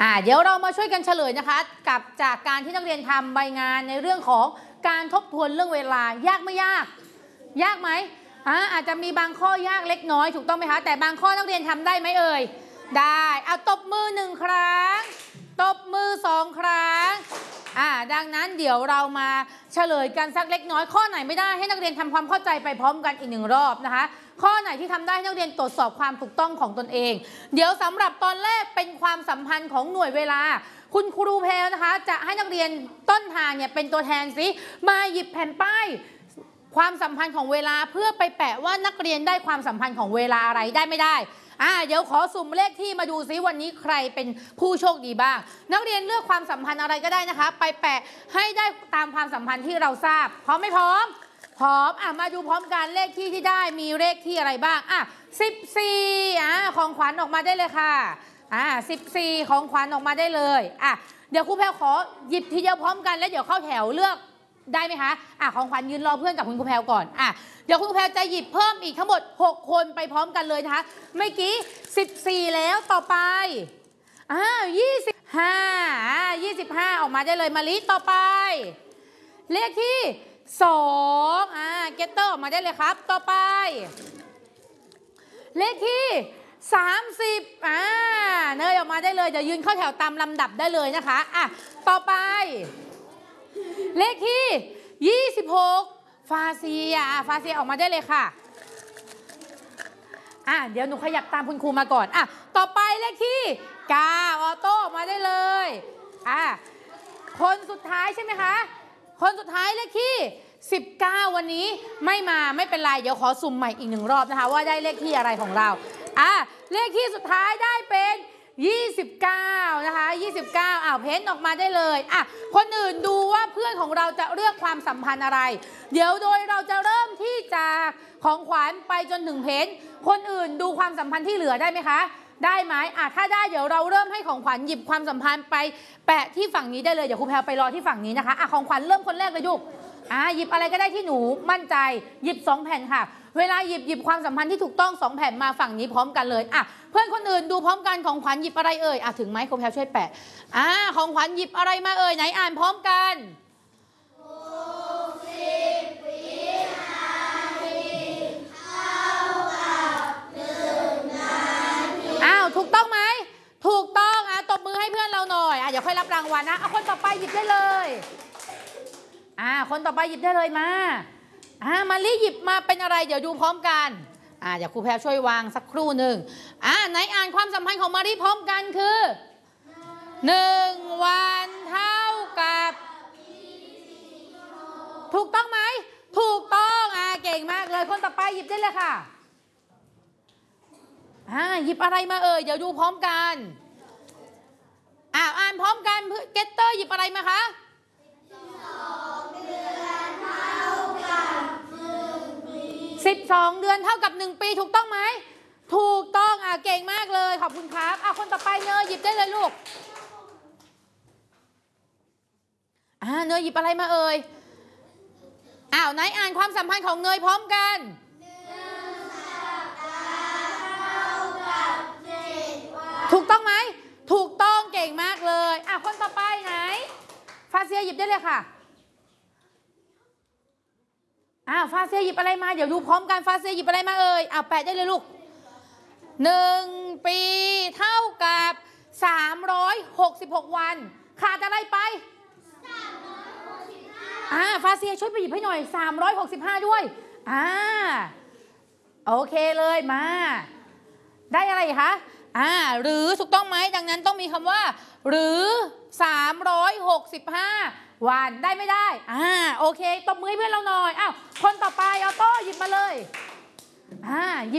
เดี๋ยวเรามาช่วยกันเฉลยนะคะกับจากการที่นักเรียนทำใบงานในเรื่องของการทบทวนเรื่องเวลายากไม่ยากยากไหมอาจจะมีบางข้อยากเล็กน้อยถูกต้องไหมคะแต่บางข้อนักเรียนทำได้ไหมเอ่ยได้เอาตบมือ1 ครั้งตบมือ2 ครั้งดังนั้นเดี๋ยวเรามาเฉลยกันสักเล็กน้อยข้อไหนไม่ได้ให้นักเรียนทำความเข้าใจไปพร้อมกันอีก1 รอบนะคะข้อไหนที่ทำได้ให้นักเรียนตรวจสอบความถูกต้องของตนเองเดี๋ยวสำหรับตอนแรกเป็นความสัมพันธ์ของหน่วยเวลาคุณครูแพรนะคะจะให้นักเรียนต้นทางเนี่ยเป็นตัวแทนสิมาหยิบแผ่นป้ายความสัมพันธ์ของเวลาเพื่อไปแปะว่านักเรียนได้ความสัมพันธ์ของเวลาอะไรได้ไม่ได้เดี๋ยวขอสุ่มเลขที่มาดูซิวันนี้ใครเป็นผู้โชคดีบ้างนักเรียนเลือกความสัมพันธ์อะไรก็ได้นะคะไปแปะให้ได้ตามความสัมพันธ์ที่เราทราบพร้อมไม่พร้อมพร้อมมาดูพร้อมกันเลขที่ได้มีเลขที่อะไรบ้าง14ของขวัญออกมาได้เลยค่ะ14ของขวัญออกมาได้เลยเดี๋ยวครูแพรขอหยิบทีเดียวพร้อมกันแล้วเดี๋ยวเข้าแถวเลือกได้ไหมคะของขวัญยืนรอเพื่อนกับคุณครูแพรก่อนเดี๋ยวคุณครูแพรจะหยิบเพิ่มอีกทั้งหมด6 คนไปพร้อมกันเลยนะคะเมื่อกี้14แล้วต่อไป25ออกมาได้เลยมาลิต่อไปเลขที่2เกตเตอร์ออกมาได้เลยครับต่อไปเลขที่30เนยออกมาได้เลยเดี๋ยวยืนเข้าแถวตามลำดับได้เลยนะคะต่อไปเลขที่26ฟาเซียออกมาได้เลยค่ะเดี๋ยวหนูขยับตามคุณครูมาก่อนต่อไปเลขที่9ออโต้ออกมาได้เลยคนสุดท้ายใช่ไหมคะคนสุดท้ายเลขที่19วันนี้ไม่มาไม่เป็นไรเดี๋ยวขอสุ่มใหม่อีก1 รอบนะคะว่าได้เลขที่อะไรของเราเลขที่สุดท้ายได้เป็น29นะคะ29เพ้นออกมาได้เลยคนอื่นดูว่าเพื่อนของเราจะเลือกความสัมพันธ์อะไรเดี๋ยวโดยเราจะเริ่มที่จากของขวัญไปจนถึงเพ้นคนอื่นดูความสัมพันธ์ที่เหลือได้ไหมคะได้ไหมถ้าได้เดี๋ยวเราเริ่มให้ของขวัญหยิบความสัมพันธ์ไปแปะที่ฝั่งนี้ได้เลยเดี๋ยวครูแพรไปรอที่ฝั่งนี้นะคะของขวัญเริ่มคนแรกเลยลูกหยิบอะไรก็ได้ที่หนูมั่นใจหยิบ2 แผ่นค่ะเวลาหยิบความสัมพันธ์ที่ถูกต้อง2 แผ่นมาฝั่งนี้พร้อมกันเลยเพื่อนคนอื่นดูพร้อมกันของขวัญหยิบอะไรเอ่ยถึงไหมครูแพรช่วยแปะของขวัญหยิบอะไรมาเอ่ยไหนอ่านพร้อมกัน60 วินาทีเท่ากับ1 นาทีถูกต้องไหมถูกต้องตบมือให้เพื่อนเราหน่อยเดี๋ยวค่อยรับรางวัลนะคนต่อไปหยิบได้เลยคนต่อไปหยิบได้เลยมาลิหยิบมาเป็นอะไรเดี๋ยวดูพร้อมกันเดี๋ยวครูแพรช่วยวางสักครู่หนึ่งไหนอ่านความสัมพันธ์ของมาลิพร้อมกันคือ1 วันเท่ากับถูกต้องไหมถูกต้องเก่งมากเลยคนต่อไปหยิบได้เลยค่ะหยิบอะไรมาเอ่ยเดี๋ยวดูพร้อมกันอ่านพร้อมกันเกตเตอร์หยิบอะไรมาคะ12 เดือนเท่ากับ1 ปีถูกต้องไหมถูกต้องเก่งมากเลยขอบคุณครับคนต่อไปเนยหยิบได้เลยลูกเนยหยิบอะไรมาเอ่ยไหนอ่านความสัมพันธ์ของเนยพร้อมกันถูกต้องไหมถูกต้องเก่งมากเลยคนต่อไปไหนฟาเซียหยิบได้เลยค่ะฟาเซียหยิบอะไรมาเดี๋ยวดูพร้อมกันฟาเซียหยิบอะไรมาเอ่ยแปะได้เลยลูก1 ปีเท่ากับ366 วันขาดอะไรไปฟาเซียช่วยไปหยิบให้หน่อย365ด้วยโอเคเลยมาได้อะไรคะหรือถูกต้องไหมดังนั้นต้องมีคำว่าหรือ365 วันได้ไม่ได้โอเคตบมือให้เพื่อนเราหน่อยคนต่อไปออโต้หยิบมาเลยหยิบ